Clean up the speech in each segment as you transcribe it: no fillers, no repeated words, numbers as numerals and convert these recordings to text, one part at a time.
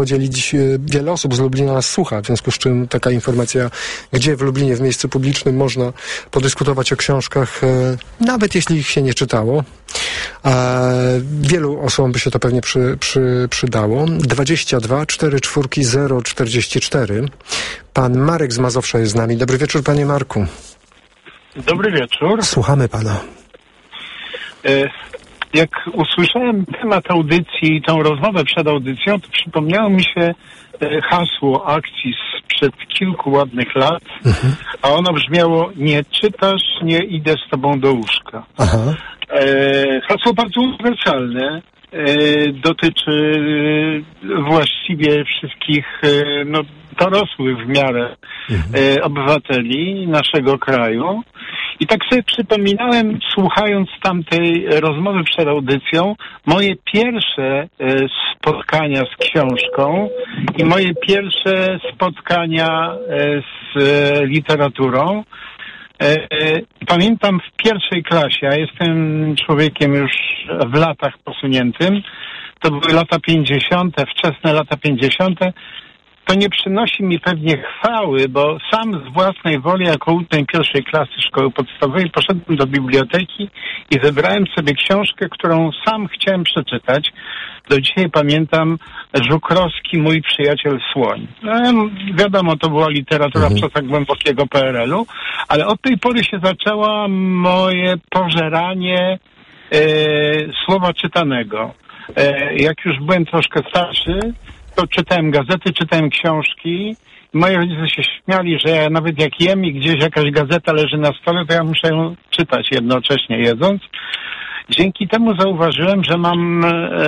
podzielić. Wiele osób z Lublina nas słucha, w związku z czym taka informacja, gdzie w Lublinie w miejscu publicznym można podyskutować o książkach, nawet jeśli ich się nie czytało. Wielu osobom by się to pewnie przydało. 22 44 044. Pan Marek z Mazowsza jest z nami. Dobry wieczór, panie Marku. Dobry wieczór. Słuchamy pana. Jak usłyszałem temat audycji i tą rozmowę przed audycją, to przypomniało mi się hasło akcji sprzed kilku ładnych lat, a ono brzmiało: nie czytasz, nie idę z tobą do łóżka. Aha. Hasło bardzo uniwersalne. Dotyczy właściwie wszystkich dorosłych w miarę obywateli naszego kraju. I tak sobie przypominałem, słuchając tamtej rozmowy przed audycją, moje pierwsze spotkania z książką i moje pierwsze spotkania z literaturą. Pamiętam w pierwszej klasie, a jestem człowiekiem już w latach posuniętym, to były lata 50., wczesne lata 50., to nie przynosi mi pewnie chwały, bo sam z własnej woli jako uczeń pierwszej klasy szkoły podstawowej poszedłem do biblioteki i wybrałem sobie książkę, którą sam chciałem przeczytać. Do dzisiaj pamiętam Żukrowski, mój przyjaciel Słoń. Wiadomo, to była literatura w czasach głębokiego PRL-u, ale od tej pory się zaczęło moje pożeranie słowa czytanego. Jak już byłem troszkę starszy, to czytałem gazety, czytałem książki. Moi rodzice się śmiali, że ja nawet jak jem i gdzieś jakaś gazeta leży na stole, to ja muszę ją czytać jednocześnie jedząc. Dzięki temu zauważyłem, że mam,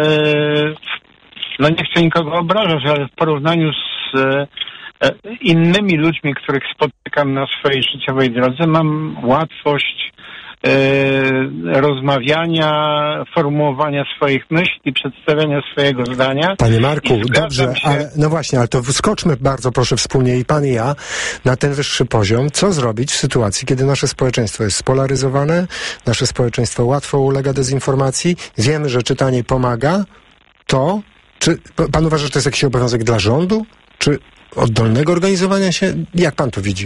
nie chcę nikogo obrażać, ale w porównaniu z innymi ludźmi, których spotykam na swojej życiowej drodze, mam łatwość rozmawiania, formułowania swoich myśli, przedstawiania swojego zdania. Panie Marku, dobrze, ale ale to wskoczmy bardzo proszę wspólnie i pan i ja na ten wyższy poziom. Co zrobić w sytuacji, kiedy nasze społeczeństwo jest spolaryzowane, nasze społeczeństwo łatwo ulega dezinformacji, wiemy, że czytanie pomaga, to czy pan uważa, że to jest jakiś obowiązek dla rządu? Czy oddolnego organizowania się? Jak pan to widzi?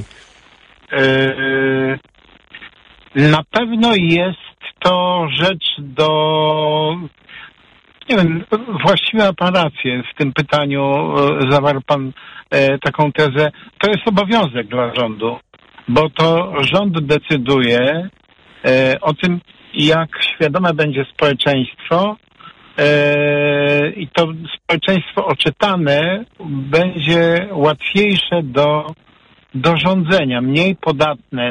Na pewno jest to rzecz właściwie ma pan rację w tym pytaniu, zawarł pan taką tezę. To jest obowiązek dla rządu, bo to rząd decyduje o tym, jak świadome będzie społeczeństwo i to społeczeństwo oczytane będzie łatwiejsze do rządzenia, mniej podatne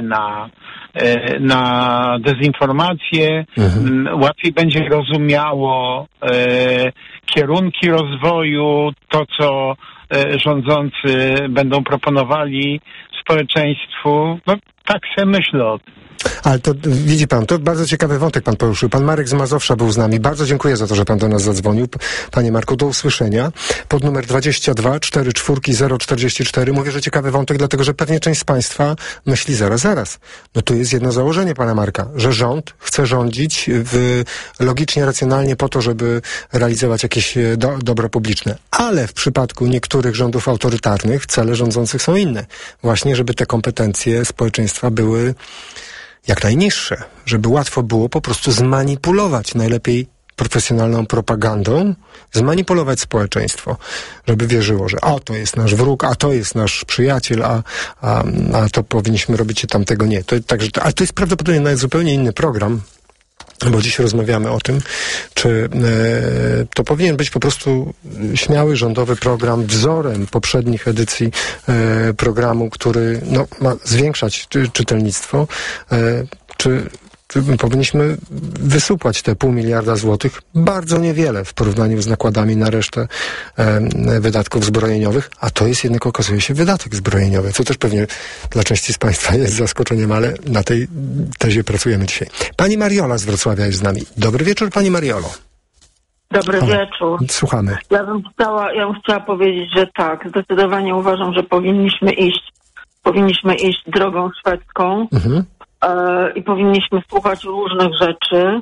na dezinformację, łatwiej będzie rozumiało kierunki rozwoju, to co rządzący będą proponowali społeczeństwu. Tak sobie myślę o tym. Ale to widzi pan, to bardzo ciekawy wątek pan poruszył. Pan Marek z Mazowsza był z nami. Bardzo dziękuję za to, że pan do nas zadzwonił. Panie Marku, do usłyszenia. Pod numer 22 44 044. Mówię, że ciekawy wątek, dlatego że pewnie część z państwa myśli zaraz. No tu jest jedno założenie pana Marka, że rząd chce rządzić logicznie, racjonalnie po to, żeby realizować jakieś dobro publiczne. Ale w przypadku niektórych rządów autorytarnych cele rządzących są inne. Właśnie, żeby te kompetencje społeczeństwa były jak najniższe, żeby łatwo było po prostu zmanipulować, najlepiej profesjonalną propagandą, zmanipulować społeczeństwo, żeby wierzyło, że to jest nasz wróg, a to jest nasz przyjaciel, a to powinniśmy robić, tamtego nie. Ale to jest prawdopodobnie nawet zupełnie inny program, bo dziś rozmawiamy o tym, czy to powinien być po prostu śmiały rządowy program wzorem poprzednich edycji programu, który ma zwiększać czytelnictwo, czy powinniśmy wysupłać te 0,5 miliarda złotych, bardzo niewiele w porównaniu z nakładami na resztę wydatków zbrojeniowych, a to jest jednak, okazuje się, wydatek zbrojeniowy, co też pewnie dla części z państwa jest zaskoczeniem, ale na tej tezie pracujemy dzisiaj. Pani Mariola z Wrocławia jest z nami. Dobry wieczór, pani Mariolo. Dobry wieczór. Słuchamy. Ja bym chciała powiedzieć, że tak, zdecydowanie uważam, że powinniśmy iść drogą szwedzką. I powinniśmy słuchać różnych rzeczy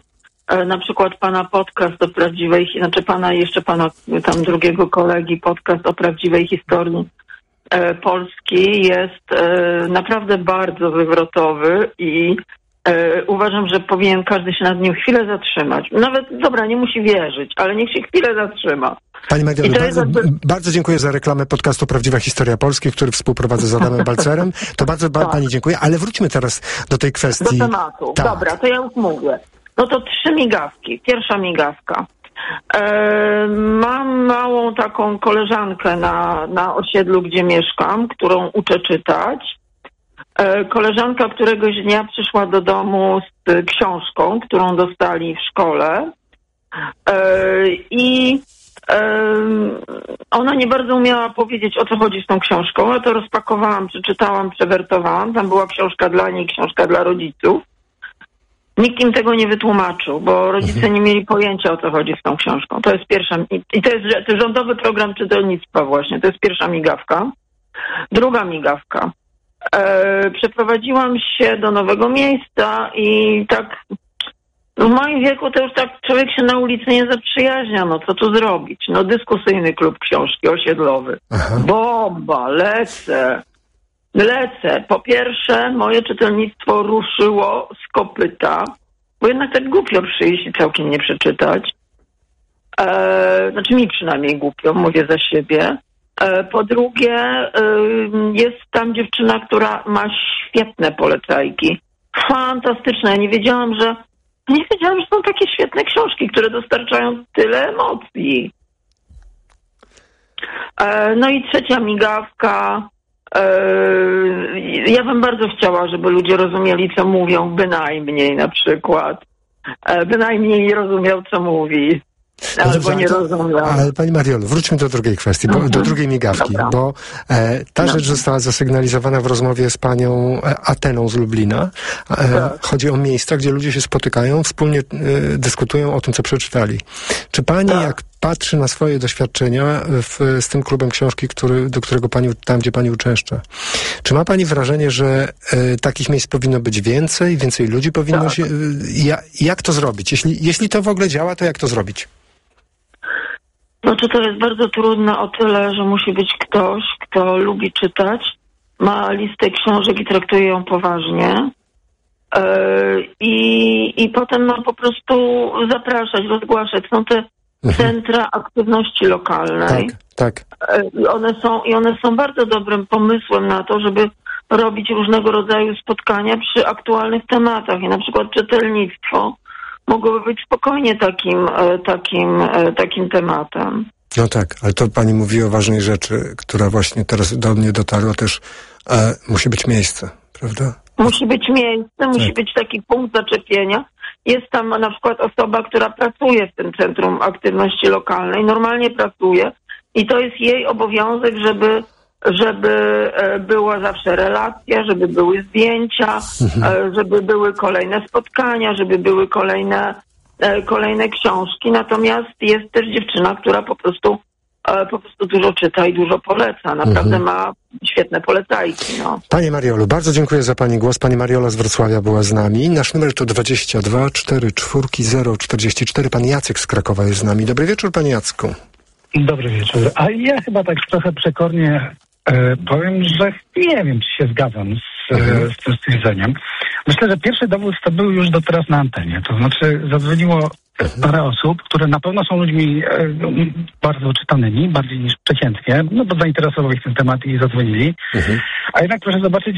na przykład pana podcast o prawdziwej, znaczy pana tam drugiego kolegi podcast o prawdziwej historii Polski jest naprawdę bardzo wywrotowy i uważam, że powinien każdy się nad nim chwilę zatrzymać. Nawet, dobra, nie musi wierzyć, ale niech się chwilę zatrzyma. Pani Mariolu, bardzo dziękuję za reklamę podcastu Prawdziwa Historia Polski, który współprowadzę z Adamem Balcerem. To bardzo pani dziękuję, ale wróćmy teraz do tej kwestii. Do tematu. Tak. Dobra, to ja już mówię. No to 3 migawki. Pierwsza migawka. Mam małą taką koleżankę na osiedlu, gdzie mieszkam, którą uczę czytać. Koleżanka któregoś dnia przyszła do domu z książką, którą dostali w szkole i ona nie bardzo umiała powiedzieć, o co chodzi z tą książką. Ja to rozpakowałam, przeczytałam, przewertowałam. Tam była książka dla niej, książka dla rodziców. Nikt im tego nie wytłumaczył, bo rodzice nie mieli pojęcia, o co chodzi z tą książką. To jest pierwsza, i to jest rządowy program czytelnictwa właśnie, to jest pierwsza migawka. Druga migawka. Przeprowadziłam się do nowego miejsca i tak w moim wieku to już tak człowiek się na ulicy nie zaprzyjaźnia, no co tu zrobić? No dyskusyjny klub książki osiedlowy. Aha. Bomba, lecę. Po pierwsze, moje czytelnictwo ruszyło z kopyta, bo jednak tak głupio przyjść i całkiem nie przeczytać. Znaczy mi przynajmniej głupio, mówię za siebie. Po drugie, jest tam dziewczyna, która ma świetne polecajki. Fantastyczne. Ja nie wiedziałam, że są takie świetne książki, które dostarczają tyle emocji. No i trzecia migawka. Ja bym bardzo chciała, żeby ludzie rozumieli, co mówią, bynajmniej na przykład. Bynajmniej nie rozumiał, co mówi. Albo nie rozumiał. Ale pani Mariolu, wróćmy do drugiej kwestii, do drugiej migawki, dobra. Bo ta rzecz została zasygnalizowana w rozmowie z panią Ateną z Lublina. Chodzi o miejsca, gdzie ludzie się spotykają, wspólnie dyskutują o tym, co przeczytali. Czy pani, jak patrzy na swoje doświadczenia z tym klubem książki, do którego tam, gdzie pani uczęszcza, czy ma pani wrażenie, że takich miejsc powinno być więcej ludzi powinno się... Jak to zrobić? Jeśli to w ogóle działa, to jak to zrobić? Znaczy to jest bardzo trudne o tyle, że musi być ktoś, kto lubi czytać, ma listę książek i traktuje ją poważnie i potem ma po prostu zapraszać, rozgłaszać. Są te centra aktywności lokalnej. Tak. One są bardzo dobrym pomysłem na to, żeby robić różnego rodzaju spotkania przy aktualnych tematach i na przykład czytelnictwo mogłoby być spokojnie takim tematem. No tak, ale to pani mówi o ważnej rzeczy, która właśnie teraz do mnie dotarła też. Musi być miejsce, prawda? Musi być miejsce, musi być taki punkt zaczepienia. Jest tam na przykład osoba, która pracuje w tym Centrum Aktywności Lokalnej, normalnie pracuje i to jest jej obowiązek, żeby była zawsze relacja, żeby były zdjęcia, żeby były kolejne spotkania, żeby były kolejne książki. Natomiast jest też dziewczyna, która po prostu dużo czyta i dużo poleca. Naprawdę ma świetne polecajki. No. Pani Mariolu, bardzo dziękuję za pani głos. Pani Mariola z Wrocławia była z nami. Nasz numer to 22 44 044. Pan Jacek z Krakowa jest z nami. Dobry wieczór, panie Jacku. Dobry wieczór. A ja chyba tak trochę przekornie powiem, że nie wiem, czy się zgadzam z tym stwierdzeniem. Myślę, że pierwszy dowód to był już do teraz na antenie. To znaczy zadzwoniło parę osób, które na pewno są ludźmi bardzo czytanymi, bardziej niż przeciętnie, no bo zainteresował ich ten temat i zadzwonili. A jednak proszę zobaczyć,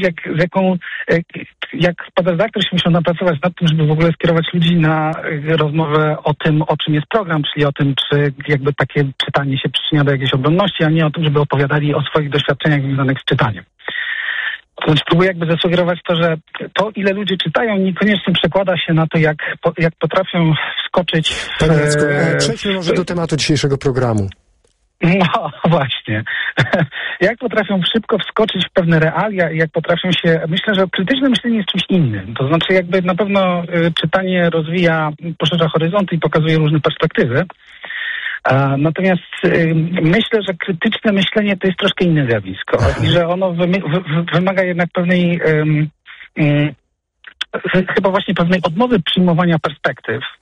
jak pan redaktor się musiał napracować nad tym, żeby w ogóle skierować ludzi na rozmowę o tym, o czym jest program, czyli o tym, czy jakby takie czytanie się przyczynia do jakiejś obronności, a nie o tym, żeby opowiadali o swoich doświadczeniach związanych z czytaniem. To znaczy próbuję jakby zasugerować to, że to, ile ludzie czytają, niekoniecznie przekłada się na to, jak potrafią wskoczyć w... Panie Jacku, przejdźmy może do tematu dzisiejszego programu. No właśnie. Jak potrafią szybko wskoczyć w pewne realia i jak potrafią się... Myślę, że krytyczne myślenie jest czymś innym. To znaczy jakby na pewno czytanie rozwija, poszerza horyzonty i pokazuje różne perspektywy. Natomiast myślę, że krytyczne myślenie to jest troszkę inne zjawisko i że ono wymaga jednak pewnej chyba właśnie pewnej odmowy przyjmowania perspektyw,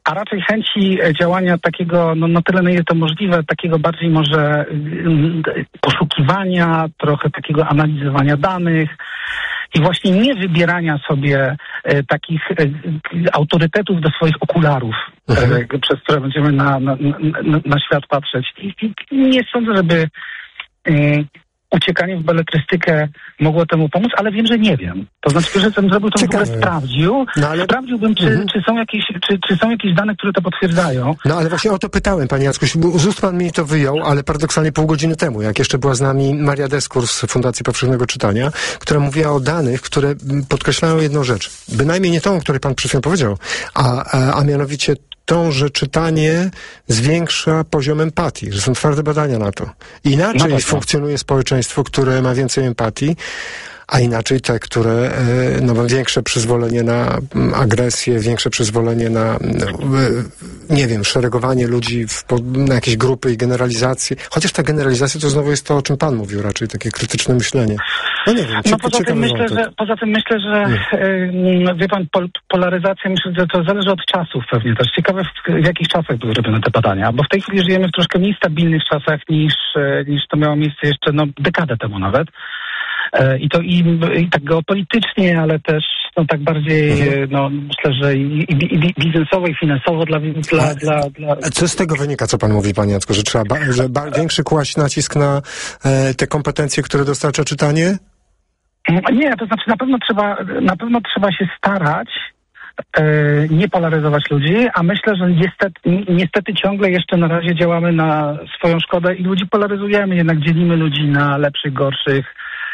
a raczej chęci działania takiego, no na tyle, na ile to możliwe, takiego bardziej może poszukiwania, trochę takiego analizowania danych i właśnie nie wybierania sobie takich autorytetów do swoich okularów, przez które będziemy na świat patrzeć. I nie sądzę, żeby uciekanie w beletrystykę mogło temu pomóc, ale wiem, że nie wiem. To znaczy, że ten zrobił to, w ogóle sprawdził. No, ale... Sprawdziłbym, czy są jakieś dane, które to potwierdzają. No ale właśnie o to pytałem, panie Jacku. Z ust pan mi to wyjął, ale paradoksalnie pół godziny temu, jak jeszcze była z nami Maria Deskur z Fundacji Powszechnego Czytania, która mówiła o danych, które podkreślają jedną rzecz. Bynajmniej nie tą, o której pan przed chwilą powiedział, a mianowicie tą, że czytanie zwiększa poziom empatii, że są twarde badania na to. Inaczej funkcjonuje społeczeństwo, które ma więcej empatii, a inaczej te, które ma większe przyzwolenie na agresję, większe przyzwolenie na, nie wiem, szeregowanie ludzi na jakieś grupy i generalizacje. Chociaż ta generalizacja to znowu jest to, o czym pan mówił, raczej takie krytyczne myślenie. No nie wiem, poza tym myślę, że wie pan, polaryzacja, myślę, że to zależy od czasów pewnie też. Ciekawe, w jakich czasach były robione te badania, bo w tej chwili żyjemy w troszkę mniej stabilnych czasach niż to miało miejsce jeszcze dekadę temu nawet. I to i tak geopolitycznie, ale też tak bardziej, myślę, że i biznesowo, i finansowo dla... Co z tego wynika, co pan mówi, panie Jacku, że trzeba większy kłaść nacisk na te kompetencje, które dostarcza czytanie? Nie, to znaczy na pewno trzeba się starać nie polaryzować ludzi, a myślę, że niestety ciągle jeszcze na razie działamy na swoją szkodę i ludzi polaryzujemy, jednak dzielimy ludzi na lepszych, gorszych,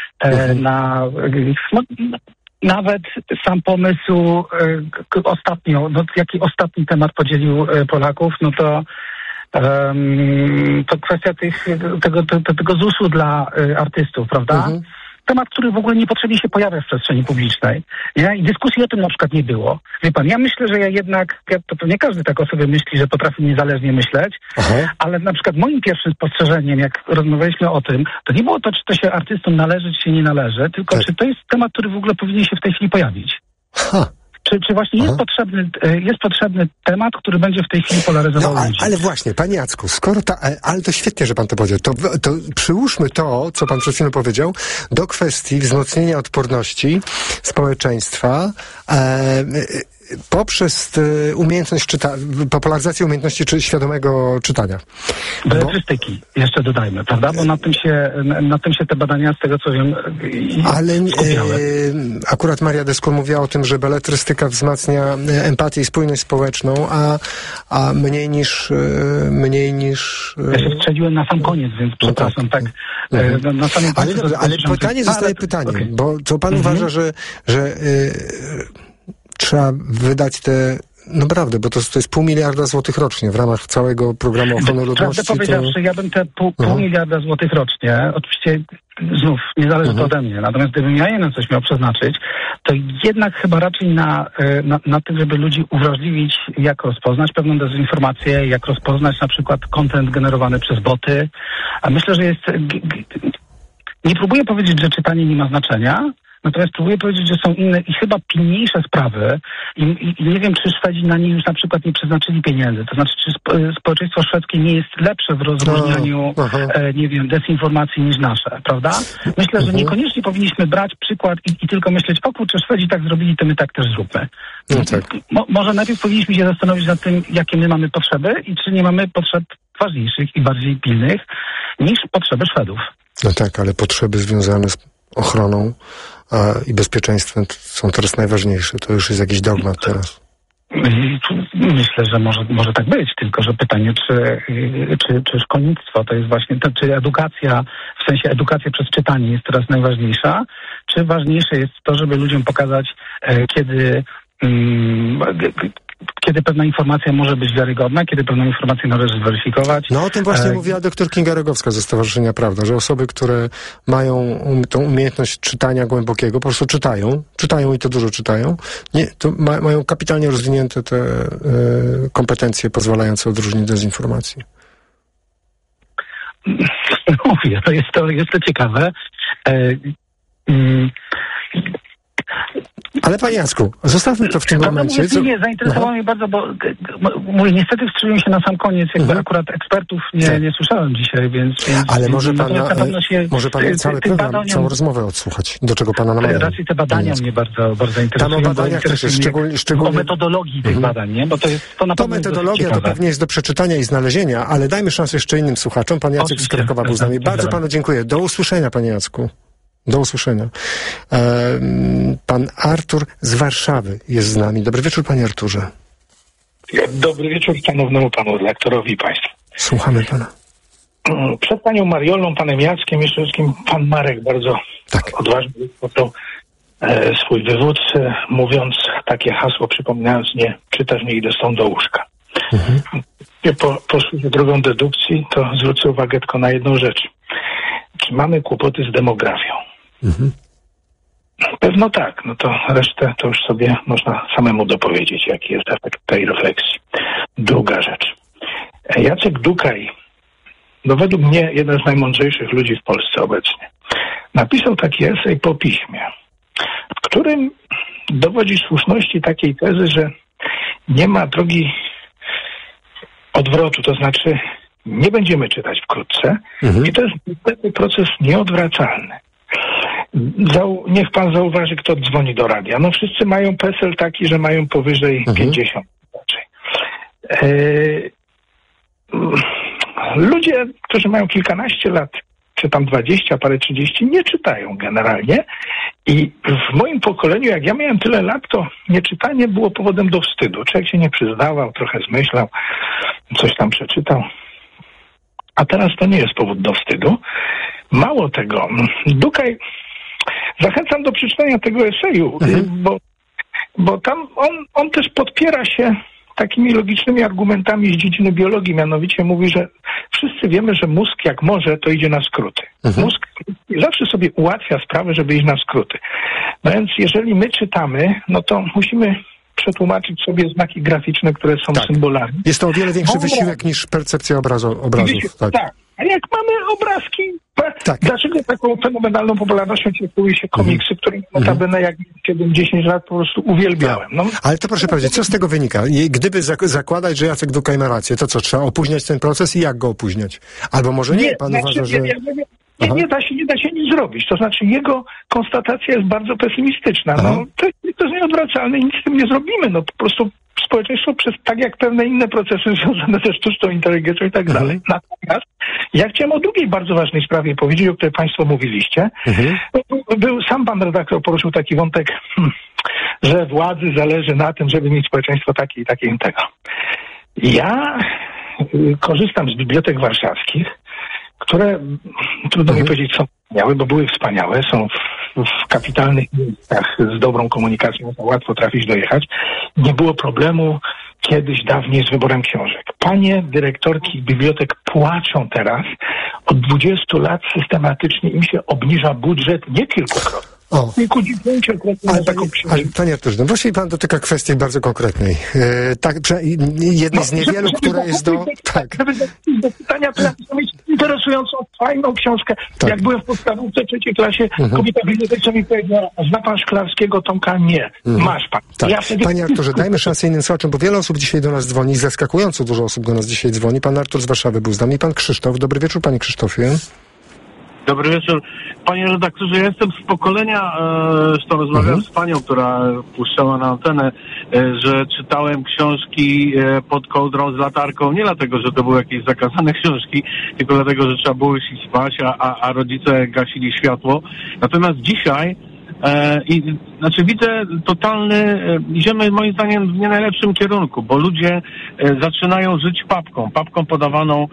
nawet sam pomysł ostatnio, jaki ostatni temat podzielił Polaków, to kwestia tego ZUS-u dla artystów, prawda? Temat, który w ogóle niepotrzebnie się pojawia w przestrzeni publicznej. Nie? I dyskusji o tym na przykład nie było. Wie pan, ja myślę, że to nie każdy tak o sobie myśli, że potrafi niezależnie myśleć, ale na przykład moim pierwszym spostrzeżeniem, jak rozmawialiśmy o tym, to nie było to, czy to się artystom należy, czy się nie należy, tylko czy to jest temat, który w ogóle powinien się w tej chwili pojawić. Czy właśnie jest potrzebny temat, który będzie w tej chwili polaryzował ludzi? Ale właśnie, panie Jacku, ale to świetnie, że pan to powiedział. To przyłóżmy to, co pan przed chwilą powiedział, do kwestii wzmocnienia odporności społeczeństwa poprzez popularyzację umiejętności świadomego czytania. Beletrystyki, jeszcze dodajmy, prawda? Bo na tym się te badania, z tego co wiem, skupiały. Akurat Maria Deskur mówiła o tym, że beletrystyka wzmacnia empatię i spójność społeczną, a mniej niż... Ja się wstrzeliłem na sam koniec, więc przepraszam, tak. Na samym ale dobrze, ale pytanie zostaje pytaniem, bo co pan uważa, że trzeba wydać te... No prawda, bo to jest 0,5 miliarda złotych rocznie w ramach całego programu ochrony ludności. Prawdę powiedziawszy, ja bym te pół miliarda złotych rocznie, oczywiście znów nie zależy to ode mnie, natomiast gdybym ja na coś miał przeznaczyć, to jednak chyba raczej na tym, żeby ludzi uwrażliwić, jak rozpoznać pewną dezinformację, jak rozpoznać na przykład content generowany przez boty. A myślę, że jest... Nie próbuję powiedzieć, że czytanie nie ma znaczenia, natomiast próbuję powiedzieć, że są inne i chyba pilniejsze sprawy i nie wiem, czy Szwedzi na nie już na przykład nie przeznaczyli pieniędzy. To znaczy, czy społeczeństwo szwedzkie nie jest lepsze w rozróżnianiu, nie wiem, dezinformacji niż nasze, prawda? Myślę, że niekoniecznie powinniśmy brać przykład i tylko myśleć, o kurczę, Szwedzi tak zrobili, to my tak też zróbmy. Może najpierw powinniśmy się zastanowić nad tym, jakie my mamy potrzeby i czy nie mamy potrzeb ważniejszych i bardziej pilnych niż potrzeby Szwedów. No tak, ale potrzeby związane z ochroną i bezpieczeństwem są teraz najważniejsze. To już jest jakiś dogmat teraz. Myślę, że może tak być, tylko że pytanie, czy szkolnictwo to jest właśnie, czy edukacja, w sensie edukacja przez czytanie jest teraz najważniejsza, czy ważniejsze jest to, żeby ludziom pokazać, kiedy pewna informacja może być wiarygodna, kiedy pewną informację należy zweryfikować. No o tym właśnie mówiła doktor Kinga Rogowska ze Stowarzyszenia Prawda, że osoby, które mają tą umiejętność czytania głębokiego, po prostu czytają i to dużo czytają, to mają kapitalnie rozwinięte te kompetencje pozwalające odróżnić dezinformację. Mówię, jest to ciekawe. Ale panie Jacku, zostawmy to w tym momencie. Nie, zainteresowało mnie bardzo, bo mówię, niestety wstrzymałem się na sam koniec, jakby akurat ekspertów nie słyszałem dzisiaj, więc... Ale może pan cały program, całą rozmowę odsłuchać, do czego pana namawiam. Raczej te badania mnie bardzo interesują. Tam o badaniach też jest szczególnie... O metodologii tych badań, nie? Bo to jest to na pewno metodologia to pewnie jest do przeczytania i znalezienia, ale dajmy szansę jeszcze innym słuchaczom. Pan Jacek z Krakowa był z nami. Bardzo panu dziękuję. Do usłyszenia, panie Jacku. Do usłyszenia. Pan Artur z Warszawy jest z nami. Dobry wieczór, panie Arturze. Dobry wieczór szanownemu panu redaktorowi i państwu. Słuchamy pana. Przed panią Mariolą, panem Jackiem, jeszcze wszystkim pan Marek bardzo odważnie rozpoczął swój wywód, mówiąc takie hasło, przypominając: nie czytasz, nie idę stąd do łóżka. Poszli drogą dedukcji, to zwrócę uwagę tylko na jedną rzecz. Czy mamy kłopoty z demografią? Pewno tak, no to resztę to już sobie można samemu dopowiedzieć, jaki jest efekt tej refleksji. Druga rzecz. Jacek Dukaj, no według mnie jeden z najmądrzejszych ludzi w Polsce obecnie, napisał taki esej po piśmie, w którym dowodzi słuszności takiej tezy, że nie ma drogi odwrotu, to znaczy nie będziemy czytać wkrótce i to jest niestety proces nieodwracalny. Niech pan zauważy, kto dzwoni do radia. No wszyscy mają PESEL taki, że mają powyżej 50 raczej. Ludzie, którzy mają kilkanaście lat, czy tam 20, parę 30, nie czytają generalnie. I w moim pokoleniu, jak ja miałem tyle lat, to nieczytanie było powodem do wstydu. Człowiek się nie przyznawał, trochę zmyślał, coś tam przeczytał. A teraz to nie jest powód do wstydu. Mało tego, Dukaj, zachęcam do przeczytania tego eseju, bo tam on też podpiera się takimi logicznymi argumentami z dziedziny biologii, mianowicie mówi, że wszyscy wiemy, że mózg jak może, to idzie na skróty. Mózg zawsze sobie ułatwia sprawę, żeby iść na skróty. No więc jeżeli my czytamy, no to musimy przetłumaczyć sobie znaki graficzne, które są symbolami. Jest to o wiele większy wysiłek niż percepcja obrazów. Tak. A jak mamy obrazki, dlaczego taką fenomenalną popularnością cieszyły się komiksy, które notabene jak 7-10 lat po prostu uwielbiałem. No. Ale to proszę powiedzieć, co z tego wynika? Gdyby zakładać, że Jacek Dukaj ma rację, to co, trzeba opóźniać ten proces i jak go opóźniać? Albo może nie, pan uważa, że... Nie da się nic zrobić. To znaczy jego konstatacja jest bardzo pesymistyczna. No, to jest nieodwracalne i nic z tym nie zrobimy. No po prostu społeczeństwo tak jak pewne inne procesy związane ze sztuczną inteligencją i tak dalej. Natomiast ja chciałem o drugiej bardzo ważnej sprawie powiedzieć, o której państwo mówiliście. Sam pan redaktor poruszył taki wątek, że władzy zależy na tym, żeby mieć społeczeństwo takie i takie innego. Ja korzystam z bibliotek warszawskich, które, trudno mi powiedzieć, są wspaniałe, bo były wspaniałe, są w kapitalnych miejscach z dobrą komunikacją, łatwo trafić, dojechać. Nie było problemu kiedyś, dawniej z wyborem książek. Panie dyrektorki bibliotek płaczą teraz. Od 20 lat systematycznie im się obniża budżet nie kilkukrotnie. Ale panie Arturze, właśnie pan dotyka kwestii bardzo konkretnej. Jednej z niewielu, która jest do... Żeby do pytania, to ja chcę mieć interesującą, fajną książkę. Jak byłem w podstawówce, trzeciej klasie, kobieta biblioteczka mi powiedziała: zna pan Szklarskiego, Tomka? Nie. Masz pan. Panie Arturze, dajmy szansę innym słuchaczom, bo wiele osób dzisiaj do nas dzwoni, zaskakująco dużo osób do nas dzisiaj dzwoni. Pan Artur z Warszawy był z nami, pan Krzysztof. Dobry wieczór, panie Krzysztofie. Dobry wieczór. Panie redaktorze, ja jestem z pokolenia, zresztą rozmawiałem z panią, która puszczała na antenę, że czytałem książki pod kołdrą z latarką, nie dlatego, że to były jakieś zakazane książki, tylko dlatego, że trzeba było iść spać, a rodzice gasili światło. Natomiast dzisiaj widzę idziemy moim zdaniem w nie najlepszym kierunku, bo ludzie zaczynają żyć papką podawaną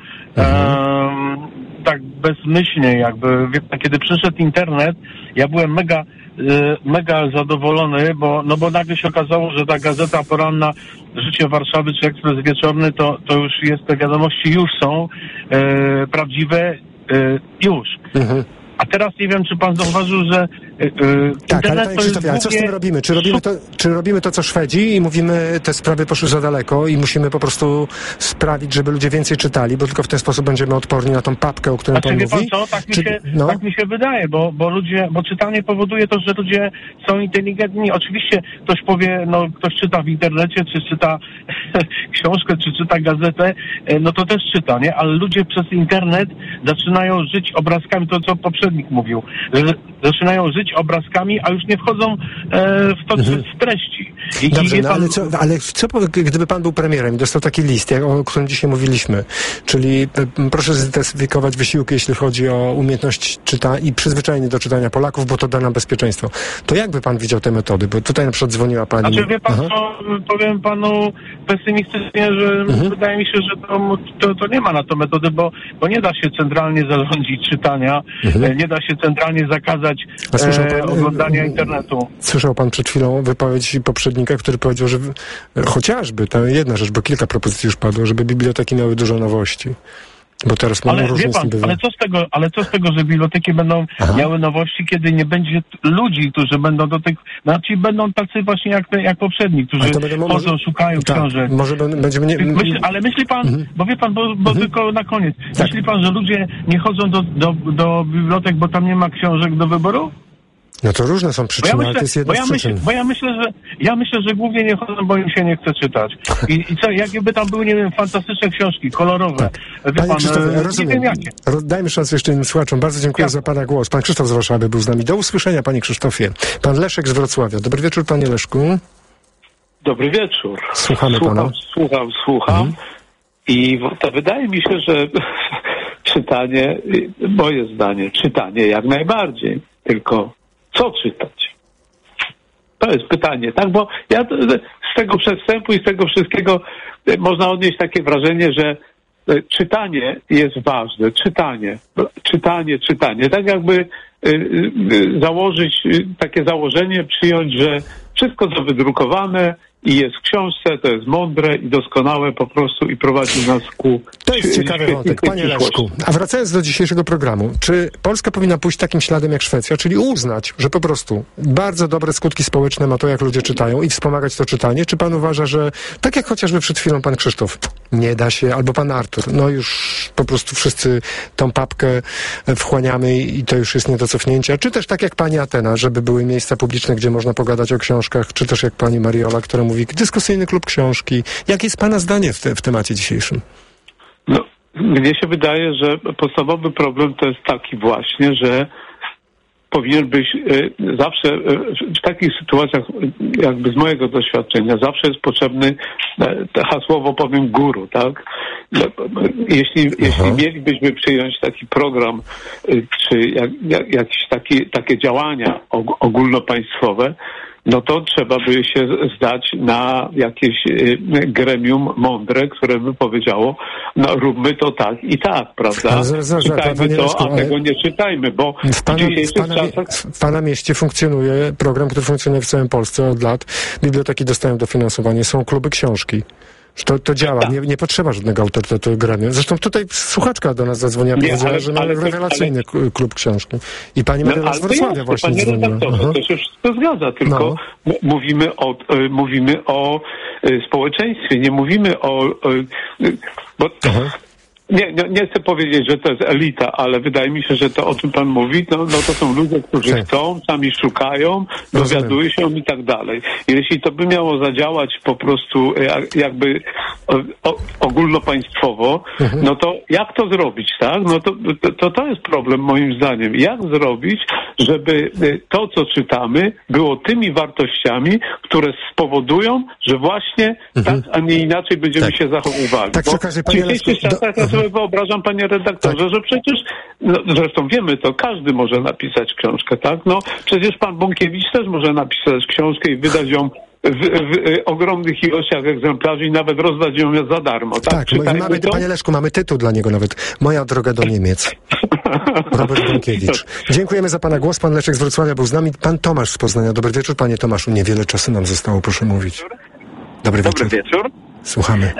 tak bezmyślnie jakby. Kiedy przyszedł internet, ja byłem mega zadowolony, bo nagle się okazało, że ta gazeta poranna Życie Warszawy czy Ekspres Wieczorny to już jest, te wiadomości już są prawdziwe już. A teraz nie wiem, czy pan zauważył, że Tak, ale internet panie to jest Krzysztofie, ale co z tym robimy? Czy robimy to, co Szwedzi i mówimy, te sprawy poszły za daleko i musimy po prostu sprawić, żeby ludzie więcej czytali, bo tylko w ten sposób będziemy odporni na tą papkę, o której pan wie pan mówi? co, tak mi się wydaje, bo czytanie powoduje to, że ludzie są inteligentni. Oczywiście ktoś powie, ktoś czyta w internecie, czy czyta książkę, czy czyta gazetę, no to też czyta, nie? Ale ludzie przez internet zaczynają żyć obrazkami, to co poprzednik mówił, że zaczynają żyć obrazkami, a już nie wchodzą w to z treści. Dobrze, ale co gdyby pan był premierem i dostał taki list, o którym dzisiaj mówiliśmy, czyli proszę zintensyfikować wysiłki, jeśli chodzi o umiejętność czytania i przyzwyczajenie do czytania Polaków, bo to da nam bezpieczeństwo. To jak by pan widział te metody? Bo tutaj na przykład dzwoniła pani... Znaczy, wie pan co, powiem panu pesymistycznie, że wydaje mi się, że to nie ma na to metody, bo nie da się centralnie zarządzić czytania, nie da się centralnie zakazać oglądania internetu. Słyszał pan przed chwilą wypowiedź poprzednika, który powiedział, że chociażby, to jedna rzecz, bo kilka propozycji już padło, żeby biblioteki miały dużo nowości. Bo teraz mamy różne z tym bywa. Ale co z tego, że biblioteki będą miały nowości, kiedy nie będzie ludzi, którzy będą do tych... Znaczy będą tacy właśnie jak poprzedni, którzy chodzą, szukają książek. Może będziemy... Ale myśli pan, bo wie pan, bo tylko na koniec, myśli pan, że ludzie nie chodzą do bibliotek, bo tam nie ma książek do wyboru? No to różne są przyczyny, ale to jest jedna z przyczyn. Ja myślę, że głównie nie chodzą, bo im się nie chce czytać. I co, jakby tam były, nie wiem, fantastyczne książki, kolorowe. Tak. Panie Krzysztofie, rozumiem. Dajmy szansę jeszcze innym słuchaczom. Bardzo dziękuję za pana głos. Pan Krzysztof z Warszawy był z nami. Do usłyszenia, panie Krzysztofie. Pan Leszek z Wrocławia. Dobry wieczór, panie Leszku. Dobry wieczór. Słuchamy pana. Słucham. I to wydaje mi się, że czytanie, moje zdanie, czytanie jak najbardziej. Tylko co czytać? To jest pytanie, tak? Bo ja z tego przedstępu i z tego wszystkiego można odnieść takie wrażenie, że czytanie jest ważne. Czytanie. Tak jakby założyć takie założenie, przyjąć, że wszystko co wydrukowane i jest w książce, to jest mądre i doskonałe po prostu i prowadzi nas ku... To jest ciekawy wątek, panie Leszku. A wracając do dzisiejszego programu, czy Polska powinna pójść takim śladem jak Szwecja, czyli uznać, że po prostu bardzo dobre skutki społeczne ma to, jak ludzie czytają i wspomagać to czytanie? Czy pan uważa, że tak jak chociażby przed chwilą pan Krzysztof, nie da się, albo pan Artur, no już po prostu wszyscy tą papkę wchłaniamy i to już jest nie do cofnięcia? Czy też tak jak pani Atena, żeby były miejsca publiczne, gdzie można pogadać o książkach, czy też jak pani Mariola, która mówi dyskusyjny klub książki. Jakie jest pana zdanie w temacie dzisiejszym? No, mnie się wydaje, że podstawowy problem to jest taki właśnie, że powinien być zawsze w takich sytuacjach, jakby z mojego doświadczenia, zawsze jest potrzebny, hasłowo powiem, guru, tak? Jeśli mielibyśmy przyjąć taki program, czy jakieś takie działania ogólnopaństwowe, no to trzeba by się zdać na jakieś gremium mądre, które by powiedziało, no róbmy to tak i tak, prawda? Czytajmy to, a tego nie czytajmy, bo w pana mieście funkcjonuje program, który funkcjonuje w całej Polsce od lat. Biblioteki dostają dofinansowanie, są kluby książki. To działa, nie potrzeba żadnego autorytetu gremium. Zresztą tutaj słuchaczka do nas zadzwoniła, powiedziała, że mamy rewelacyjny klub książki. I pani Maryla z Wrocławia właśnie dzwoniła. To się wszystko zgadza, tylko mówimy o społeczeństwie, nie mówimy o... Nie chcę powiedzieć, że to jest elita, ale wydaje mi się, że to, o czym pan mówi, no to są ludzie, którzy chcą, sami szukają, dowiadują się i tak dalej. Jeśli to by miało zadziałać po prostu jakby ogólnopaństwowo, no to jak to zrobić, tak? No to jest problem moim zdaniem. Jak zrobić, żeby to, co czytamy, było tymi wartościami, które spowodują, że właśnie tak, a nie inaczej będziemy się zachowywali. Tak, wyobrażam, panie redaktorze, że przecież, zresztą wiemy to, każdy może napisać książkę, tak? No przecież pan Bąkiewicz też może napisać książkę i wydać ją w ogromnych ilościach egzemplarzy i nawet rozdać ją za darmo. Tak, panie Leszku, mamy tytuł dla niego nawet. Moja droga do Niemiec. Robert Bąkiewicz. Dziękujemy za pana głos. Pan Leszek z Wrocławia był z nami. Pan Tomasz z Poznania. Dobry wieczór, panie Tomaszu. Niewiele czasu nam zostało, proszę mówić. Dobry wieczór. Słuchamy.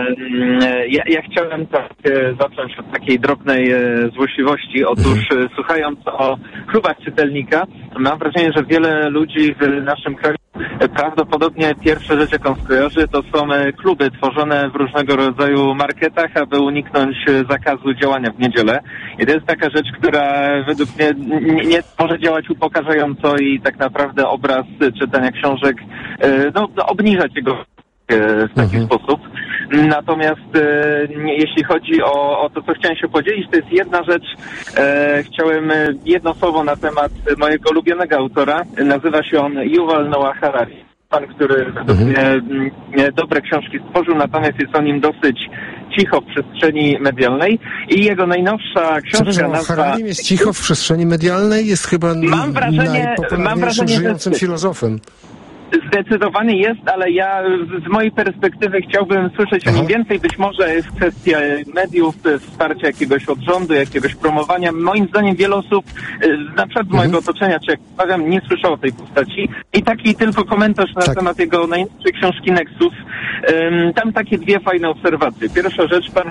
Ja chciałem zacząć od takiej drobnej złośliwości. Otóż słuchając o klubach czytelnika, mam wrażenie, że wiele ludzi w naszym kraju prawdopodobnie pierwsza rzecz, jaką skojarzy, to są kluby tworzone w różnego rodzaju marketach, aby uniknąć zakazu działania w niedzielę. I to jest taka rzecz, która według mnie nie może działać upokarzająco i tak naprawdę obraz czytania książek obniżać jego w taki sposób. Natomiast jeśli chodzi o to, co chciałem się podzielić, to jest jedna rzecz. Chciałem jedno słowo na temat mojego ulubionego autora. Nazywa się on Yuval Noah Harari. Pan, który według mnie dobre książki stworzył, natomiast jest o nim dosyć cicho w przestrzeni medialnej. I jego najnowsza książka Harari jest cicho w przestrzeni medialnej? Jest chyba najpopularniejszym żyjącym filozofem. Zdecydowanie jest, ale ja z mojej perspektywy chciałbym słyszeć o nim więcej. Być może jest kwestia mediów, wsparcia jakiegoś od rządu, jakiegoś promowania. Moim zdaniem wiele osób, na przykład z mojego otoczenia, czy jak powiem, nie słyszało tej postaci. I taki tylko komentarz na temat jego najnowszej książki Nexus. Tam takie dwie fajne obserwacje. Pierwsza rzecz, pan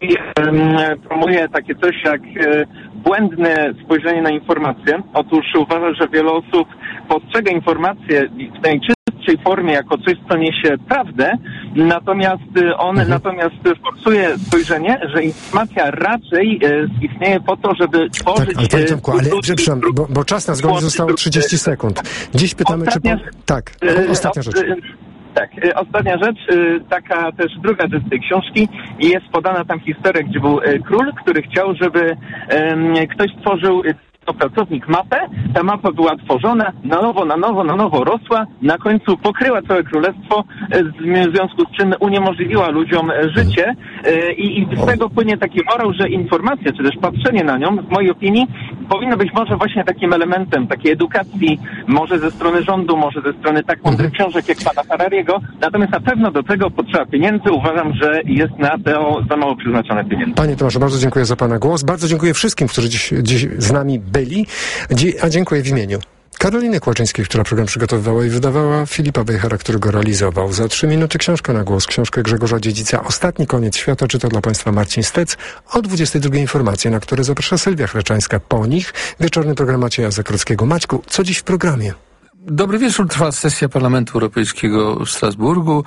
promuje takie coś jak błędne spojrzenie na informacje. Otóż uważa, że wiele osób postrzega informacje w najczystszej formie jako coś, co niesie prawdę, natomiast on forsuje spojrzenie, że informacja raczej istnieje po to, żeby tworzyć... Tak, ale panie Tomku, przepraszam, bo czas nas goni, zostało 30 sekund. Dziś pytamy, ostatnia rzecz. Tak, ostatnia rzecz, taka też druga rzecz tej książki, jest podana tam historia, gdzie był król, który chciał, żeby ktoś stworzył pracownik mapę, ta mapa była tworzona, na nowo rosła, na końcu pokryła całe królestwo, w związku z czym uniemożliwiła ludziom życie i z tego płynie taki morał, że informacja, czy też patrzenie na nią, w mojej opinii, powinno być może właśnie takim elementem takiej edukacji, może ze strony rządu, może ze strony tak mądrych książek jak pana Harariego, natomiast na pewno do tego potrzeba pieniędzy. Uważam, że jest na to za mało przeznaczone pieniędzy. Panie Tomaszu, bardzo dziękuję za pana głos. Bardzo dziękuję wszystkim, którzy dziś z nami byli, a dziękuję w imieniu Karoliny Kłaczyńskiej, która program przygotowywała i wydawała, Filipa Wejhera, który go realizował. Za 3 minuty książka na głos, książkę Grzegorza Dziedzica Ostatni koniec świata, czyta dla państwa Marcin Stec. O 22 informacje, na które zaprasza Sylwia Chleczańska. Po nich wieczorny program Macieja Zakrockiego. Maćku, co dziś w programie? Dobry wieczór, trwa sesja Parlamentu Europejskiego w Strasburgu.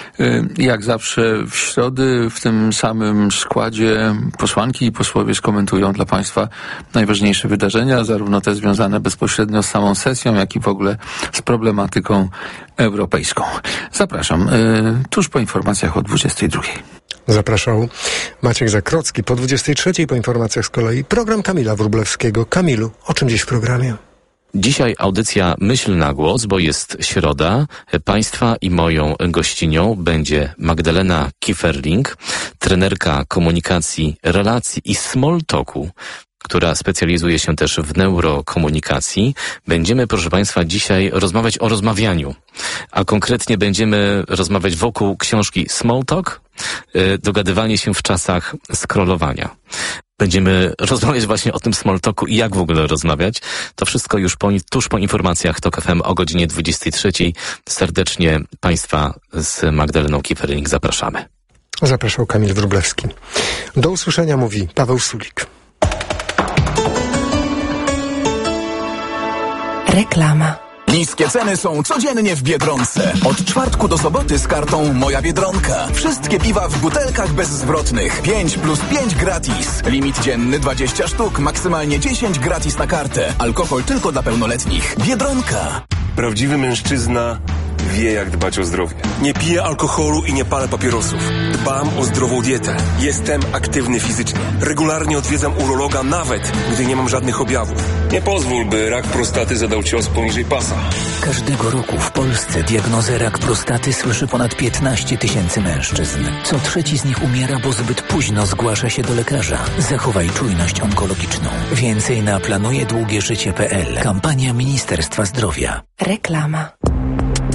Jak zawsze w środę w tym samym składzie posłanki i posłowie skomentują dla państwa najważniejsze wydarzenia, zarówno te związane bezpośrednio z samą sesją, jak i w ogóle z problematyką europejską. Zapraszam tuż po informacjach o 22. Zapraszał Maciek Zakrocki. Po 23 po informacjach z kolei program Kamila Wróblewskiego. Kamilu, o czym dziś w programie? Dzisiaj audycja Myśl na głos, bo jest środa. Państwa i moją gościnią będzie Magdalena Kieferling, trenerka komunikacji, relacji i small talku, która specjalizuje się też w neurokomunikacji. Będziemy, proszę państwa, dzisiaj rozmawiać o rozmawianiu, a konkretnie będziemy rozmawiać wokół książki Small Talk, dogadywanie się w czasach scrollowania. Będziemy rozmawiać właśnie o tym small talku i jak w ogóle rozmawiać. To wszystko już tuż po informacjach TOK FM o godzinie 23. Serdecznie państwa z Magdaleną Kieferling zapraszamy. Zapraszał Kamil Wróblewski. Do usłyszenia mówi Paweł Sulik. Reklama. Niskie ceny są codziennie w Biedronce. Od czwartku do soboty z kartą Moja Biedronka. Wszystkie piwa w butelkach bezzwrotnych. 5+5 gratis. Limit dzienny 20 sztuk, maksymalnie 10 gratis na kartę. Alkohol tylko dla pełnoletnich. Biedronka. Prawdziwy mężczyzna wie, jak dbać o zdrowie. Nie piję alkoholu i nie palę papierosów. Dbam o zdrową dietę. Jestem aktywny fizycznie. Regularnie odwiedzam urologa, nawet gdy nie mam żadnych objawów. Nie pozwól, by rak prostaty zadał cios poniżej pasa. Każdego roku w Polsce diagnozę rak prostaty słyszy ponad 15 000 mężczyzn. Co trzeci z nich umiera, bo zbyt późno zgłasza się do lekarza. Zachowaj czujność onkologiczną. Więcej na planujedługieżycie.pl. Kampania Ministerstwa Zdrowia. Reklama.